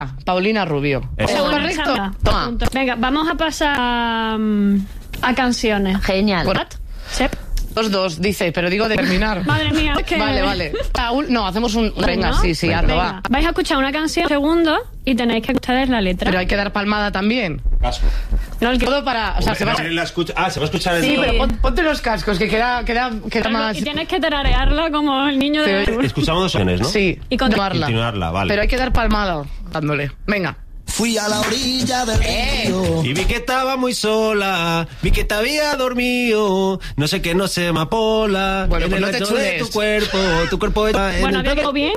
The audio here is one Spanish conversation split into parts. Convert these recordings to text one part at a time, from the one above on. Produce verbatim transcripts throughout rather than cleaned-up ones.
Paulina Rubio. ¿Es correcto? Toma. Venga, vamos a pasar a, a canciones. Genial. Por- Sí. Dos, dos, dice, pero digo de terminar. Madre mía, es que... Vale, vale. Raúl, no, hacemos un... Venga, ¿no? sí, sí, Venga. hazlo, Venga. va. Vais a escuchar una canción segundo y tenéis que ustedes la letra. Pero hay que dar palmada también. Casco. No, el que... Todo para... O sea, se va... La escucha... Ah, se va a escuchar el... Sí, pero pon- ponte los cascos, que queda, queda, queda más... Y tienes que tararearla como el niño de... Sí. Escuchamos dos opciones, ¿no? Sí, Y continuarla. Continuarla, vale. Pero hay que dar palmada dándole. Venga. Fui a la orilla del río. Y vi que estaba muy sola, vi que te había dormido, no sé qué, no sé, amapola. Bueno, en pues el no te ancho de chules. tu cuerpo, tu cuerpo está en Bueno, el había pedo- quedado bien.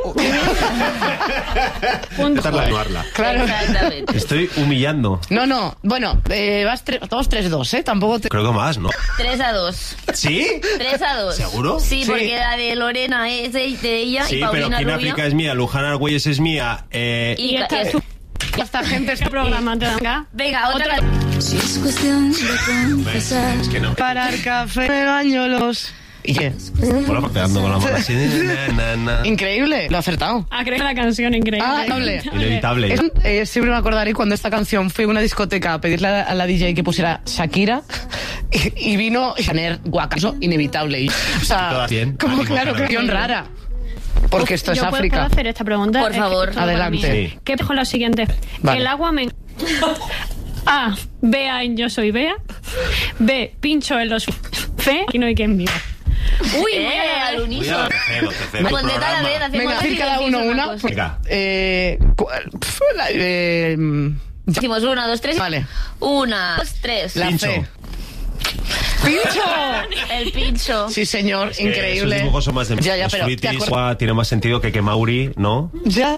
Punto. Esta es la nuarla. Claro. Exactamente. Estoy humillando. No, no. Bueno, eh, vas tre- todos tres dos, ¿eh? Tampoco te... Creo que más, ¿no? tres a dos. ¿Sí? tres a dos. ¿Seguro? Sí, Sí. porque la de Lorena es de, de ella Sí, y pero Paulina Queen Rubio. África es mía, Luján Argüelles es mía. Eh, Y Y esta es tu Esta gente está programa. Te venga. Venga, otra. Si es cuestión de confesar. es que no. para el café, me baño los... ¿Y qué? Bueno, pegando con la mano así. Na, na, na. Increíble, lo he acertado. Ah, creo que la canción increíble. Ah, doble. Inevitable. Es- eh, siempre me acordaré cuando esta canción fui a una discoteca a pedirle a, a la D J que pusiera Shakira y, y vino Janer Guacaso, inevitable. Y, o sea, Todas bien. como Ánimo, claro, Janer. canción rara. Porque esto es Yo puedo- África. ¿Puedo hacer esta pregunta? Por Es que favor. esto para Adelante. mí. Sí. ¿Qué con lo siguiente? Vale. El agua me... A. Bea en Yo Soy Bea. B. Pincho en los... C. Y no hay quien viva. Uy, Eh, mira, al Cuidado, unísono. tercero, tercero Pues de tal programa. vez hacemos Venga, así decir y cada uno decís una. cosa. Venga. Eh, ¿cuál? Pf, la- eh, mm, Decimos una, dos, tres. Vale. Una, dos, tres. La Pincho. C. ¡Pincho! El pincho. Sí, señor, Eh, increíble. Esos dibujos son más de Ya, ya, los pero ¿te fruitis, acuerdas? Gua tiene más sentido que que Mauri, ¿no? Ya.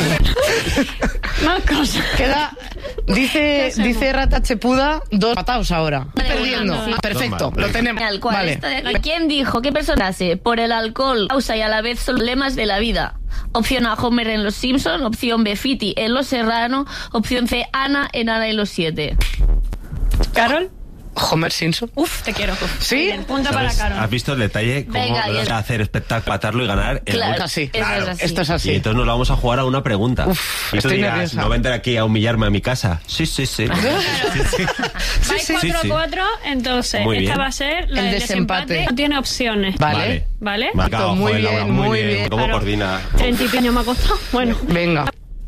más cosas. Queda, dice, hacemos? dice Rata Chepuda, dos matados ahora. Vale, Perdiendo. bueno, sí. Ah, perfecto, Vale. lo tenemos. Al cual Vale. esta de- ¿Quién dijo? ¿Qué personaje? Por el alcohol causa y a la vez son problemas de la vida. Opción A, Homer en Los Simpson. Opción B, Fiti en Los Serrano. Opción C, Ana en Ana y los Siete. ¿Carol? Homer Simpson. Uf, te quiero. ¿Sí? Bien, punto para ¿Sabes? Carol. ¿Has visto el detalle? Cómo Venga, lo y vas el- a hacer espectáculo, matarlo y ganar. el Claro, gol. así. eso es así. Esto es así. Y entonces nos vamos a jugar a una pregunta. Uf, y tú estoy dirás, nerviosa. no vendré aquí a humillarme a mi casa. Sí, sí, sí. sí, sí. Vais sí, cuatro a sí. cuatro, entonces Muy esta bien. va a ser la El del desempate. desempate. No tiene opciones. Vale. ¿Vale? Marca, ojo, Muy eh, bien, Laura, muy bien. ¿Cómo Claro. coordina? Treinta y pico años me ha costado. Bueno, Venga.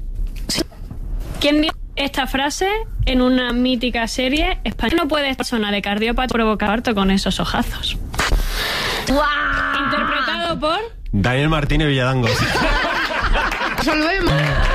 ¿quién dijo esta frase en una mítica serie española? No puedes persona de cardiópata provocar parto con esos ojazos. ¡Guau! Interpretado por... Daniel Martínez Villadangos. Resolvemos.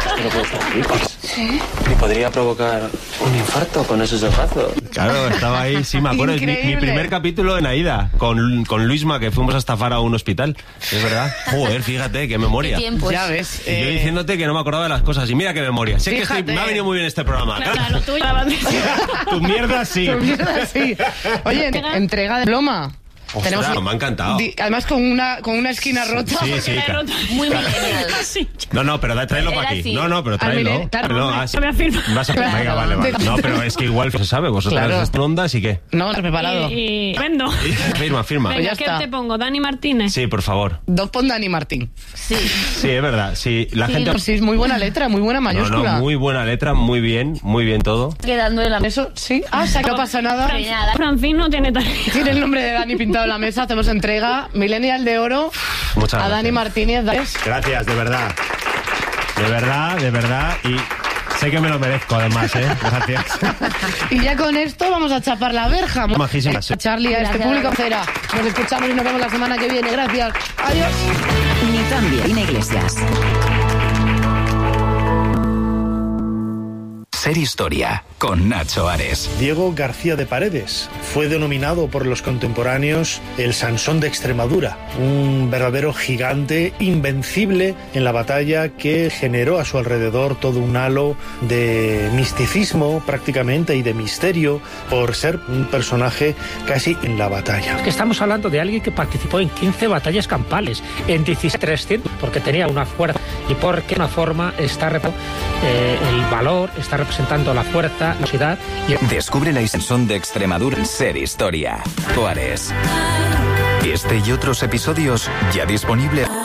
Y podría provocar un infarto con esos ojazos. Claro, estaba ahí, sí, me acuerdo. Es mi, mi Increíble. primer capítulo en Aida, con, con Luisma, que fuimos a estafar a un hospital. Es verdad. Joder, fíjate, qué memoria. ¿Qué tiempos? Ya ves. Y yo eh, diciéndote que no me acordaba de las cosas. Y mira qué memoria. Sé que estoy- Fíjate. me ha venido muy bien este programa. Claro, lo tuyo. Tu mierda sí. tu mierda, sí. Oye, entrega de diploma. Ostras, me ha encantado. di- además con una, con una esquina rota. Sí, sí. claro. Muy millennial. Sí. No, no, pero da- tráelo Era para aquí. así. No, no, pero Al tráelo. milen- claro, Tráelo, hombre, ah, sí. no me afirma. Vas a- Claro. Venga, vale, vale. No, pero es que igual se sabe. Vosotras Claro. están ondas y qué. No, está preparado. Y, y... Vendo. Firma, firma. Pues Venga, ya ¿qué está. te pongo? ¿Dani Martínez? Sí, por favor. Dos pon Dani Martín. Sí. Sí, es verdad. Sí, la Sí, gente. Sí, es muy buena letra, muy buena No, mayúscula. no, muy buena letra, muy bien, muy bien todo. Quedando en la mesa. Eso, sí. Ah, o sea, que no pasa nada. Nada. Francín no tiene talento. Tiene el nombre de Dani pintado en la mesa. Hacemos entrega. Millennial de oro Muchas a gracias. Dani Martínez. ¿Ves? Gracias, de verdad. De verdad, de verdad. Y sé que me lo merezco, además, ¿eh? Gracias. Y ya con esto vamos a chapar la verja. Majísimas. A Charlie, a este Gracias. público cera. Nos escuchamos y nos vemos la semana que viene. Gracias. Adiós. Ni tan bien. Iglesias. Ser Historia, con Nacho Ares. Diego García de Paredes fue denominado por los contemporáneos el Sansón de Extremadura, un verdadero gigante invencible en la batalla que generó a su alrededor todo un halo de misticismo prácticamente y de misterio por ser un personaje casi en la batalla. Que estamos hablando de alguien que participó en quince batallas campales, en dieciséis trescientos, porque tenía una fuerza y porque de una forma está rep- eh, el valor, está representando la fuerza, la velocidad y... Descubre la Sansón de Extremadura en Ser Historia. Ares. Este y otros episodios ya disponibles.